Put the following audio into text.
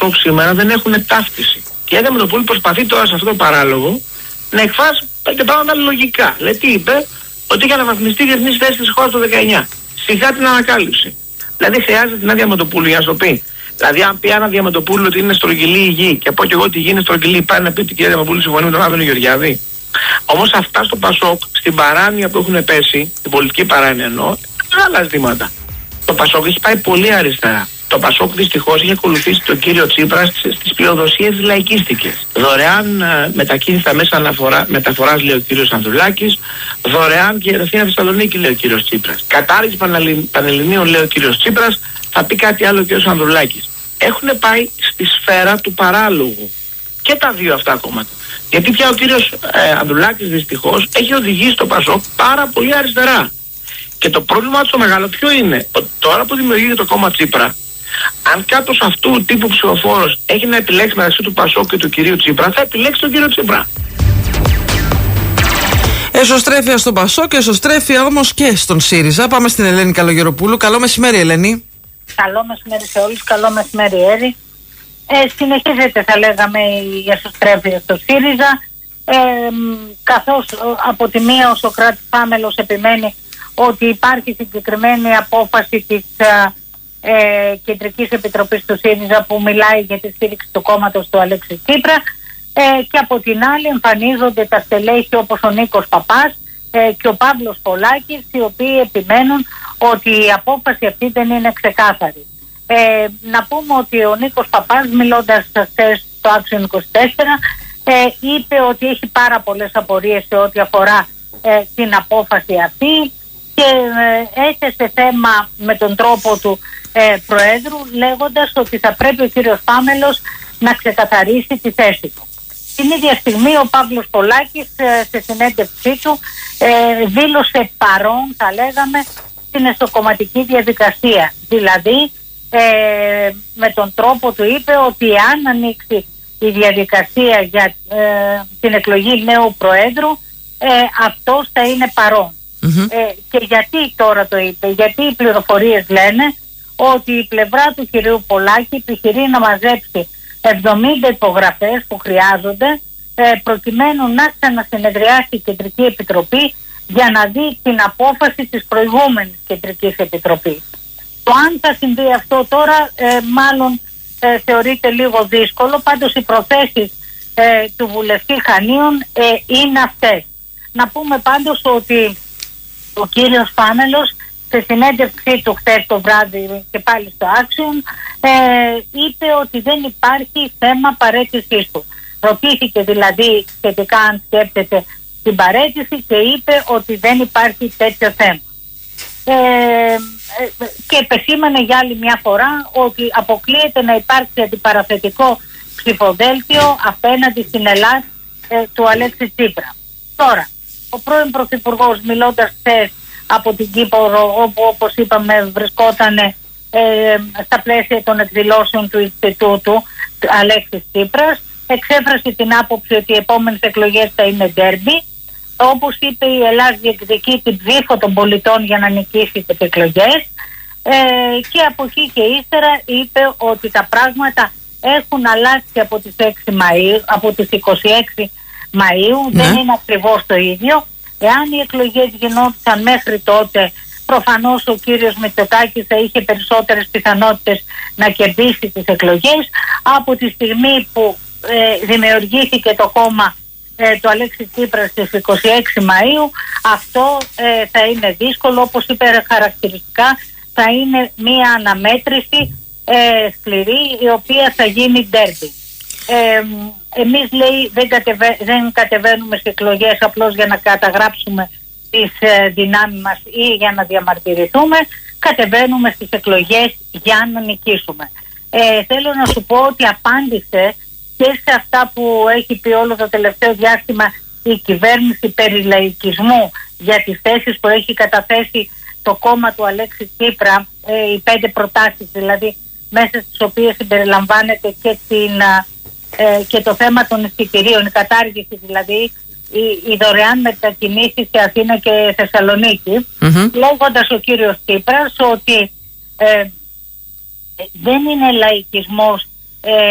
Πασόκ σήμερα δεν έχουν ταύτιση. Και η Άδεια Διαμαντοπούλου προσπαθεί τώρα σε αυτό το παράλογο να εκφράσει 5 πράγματα λογικά. Δηλαδή τι είπε? Ότι είχε αναβαθμιστεί η διεθνής θέση της χώρας το 19. Σιγά την ανακάλυψη. Δηλαδή χρειάζεται την Άδεια Διαμαντοπούλου για να το πει. Δηλαδή, αν πει Άννα Διαμαντοπούλου ότι είναι στρογγυλή η γη και πω και εγώ ότι η γη είναι στρογγυλή, πάει να πει ότι η κυρία Διαμαντοπούλου συμφωνεί με τον Άδωνη Γεωργιάδη. Όμως αυτά στο Πασόκ, στην παράνοια που έχουν πέσει, την πολιτική παράνοια εννοώ, είναι άλλα ζητήματα. Το Πασόκ έχει πάει πολύ αριστερά. Το Πασόκ δυστυχώς έχει ακολουθήσει τον κύριο Τσίπρα στις πλειοδοσίες λαϊκίστικες. Δωρεάν μετακίνητα μέσα μεταφοράς, λέει ο κύριος Ανδρουλάκης. Δωρεάν και Αθήνα Θεσσαλονίκη, λέει ο κύριος Τσίπρας. Κατάργηση πανελληνίων, λέει ο κύριος Τσίπρας. Θα πει κάτι άλλο ο κύριος Ανδρουλάκης. Έχουν πάει στη σφαίρα του παράλογου. Και τα δύο αυτά κόμματα. Γιατί πια ο κύριος Ανδρουλάκης δυστυχώς έχει οδηγήσει το Πασόκ πάρα πολύ αριστερά. Και το πρόβλημα του το μεγάλο ποιο είναι? Ότι τώρα που δημιουργείται το κόμμα Τσίπρα, αν κάποιος αυτού του τύπου ψηφοφόρος έχει να επιλέξει μεταξύ του Πασόκ και του κυρίου Τσίπρα, θα επιλέξει τον κύριο Τσίπρα. Εσωστρέφεια στον Πασόκ και εσωστρέφεια όμως και στον ΣΥΡΙΖΑ. Πάμε στην Ελένη Καλογεροπούλου. Καλό μεσημέρι, Ελένη. Καλό μεσημέρι σε όλους. Καλό μεσημέρι, Έρη. Συνεχίζεται, θα λέγαμε, η εσωστρέφεια στο ΣΥΡΙΖΑ, καθώς από τη μία ο Σωκράτης Πάμελος επιμένει ότι υπάρχει συγκεκριμένη απόφαση της Κεντρικής Επιτροπής του ΣΥΡΙΖΑ που μιλάει για τη στήριξη του κόμματος του Αλέξη Τσίπρα, και από την άλλη εμφανίζονται τα στελέχη όπως ο Νίκος Παπάς και ο Παύλος Πολάκης, οι οποίοι επιμένουν ότι η απόφαση αυτή δεν είναι ξεκάθαρη. Να πούμε ότι ο Νίκος Παπάς, μιλώντας χθες στο Action 24, είπε ότι έχει πάρα πολλές απορίες σε ό,τι αφορά την απόφαση αυτή και έθεσε θέμα με τον τρόπο του Προέδρου, λέγοντας ότι θα πρέπει ο κύριος Πάμελος να ξεκαθαρίσει τη θέση του. Την ίδια στιγμή ο Παύλος Πολάκης σε συνέντευξή του δήλωσε παρόν, θα λέγαμε, στην εσωκομματική διαδικασία. Δηλαδή με τον τρόπο του είπε ότι αν ανοίξει η διαδικασία για την εκλογή νέου Προέδρου, αυτός θα είναι παρόν. Και γιατί τώρα το είπε? Γιατί οι πληροφορίες λένε ότι η πλευρά του κυρίου Πολάκη επιχειρεί να μαζέψει 70 υπογραφές που χρειάζονται προκειμένου να ξανασυνεδριάσει η Κεντρική Επιτροπή για να δει την απόφαση της προηγούμενης Κεντρικής Επιτροπής. Το αν θα συμβεί αυτό τώρα μάλλον θεωρείται λίγο δύσκολο, πάντως οι προθέσεις του βουλευτή Χανίων είναι αυτές. Να πούμε πάντως ότι ο κύριος Πάμελος σε συνέντευξή του χθες το βράδυ και πάλι στο Action είπε ότι δεν υπάρχει θέμα παραίτησής του. Ρωτήθηκε δηλαδή σχετικά αν σκέφτεται την παραίτηση και είπε ότι δεν υπάρχει τέτοιο θέμα. Και επεσήμανε για άλλη μια φορά ότι αποκλείεται να υπάρξει αντιπαραθετικό ψηφοδέλτιο απέναντι στην Ελλάδα του Αλέξη Τσίπρα. Τώρα, ο πρώην Πρωθυπουργός, μιλώντας χθες από την Κύπρο, όπου όπως είπαμε βρισκόταν στα πλαίσια των εκδηλώσεων του Ινστιτούτου Αλέξης Τσίπρας, εξέφρασε την άποψη ότι οι επόμενες εκλογές θα είναι ντέρμπι. Όπως είπε, η Ελλάδα διεκδικεί την ψήφο των πολιτών για να νικήσει τις εκλογές, και από εκεί και ύστερα είπε ότι τα πράγματα έχουν αλλάξει από τις 6 Μαΐου, από τις 26 Μαΐου, δεν είναι ακριβώς το ίδιο. Εάν οι εκλογές γινόντουσαν μέχρι τότε, προφανώς ο κύριος Μητσοτάκης θα είχε περισσότερες πιθανότητες να κερδίσει τις εκλογές. Από τη στιγμή που δημιουργήθηκε το κόμμα του Αλέξη Τσίπρα στις 26 Μαΐου, αυτό θα είναι δύσκολο. Όπως είπε χαρακτηριστικά, θα είναι μία αναμέτρηση σκληρή, η οποία θα γίνει ντέρμπι. Εμείς, λέει, δεν κατεβαίνουμε στις εκλογές απλώς για να καταγράψουμε τις δυνάμεις μας ή για να διαμαρτυρηθούμε. Κατεβαίνουμε στις εκλογές για να νικήσουμε. Θέλω να σου πω ότι απάντησε και σε αυτά που έχει πει όλο το τελευταίο διάστημα η κυβέρνηση περί λαϊκισμού, για τις θέσεις που έχει καταθέσει το κόμμα του Αλέξη Τσίπρα, οι 5 προτάσεις δηλαδή, μέσα στις οποίες συμπεριλαμβάνεται και το θέμα των εισιτηρίων, η κατάργηση δηλαδή, οι δωρεάν μετακινήσεις σε Αθήνα και Θεσσαλονίκη, λέγοντας ο κύριος Τσίπρας ότι δεν είναι λαϊκισμός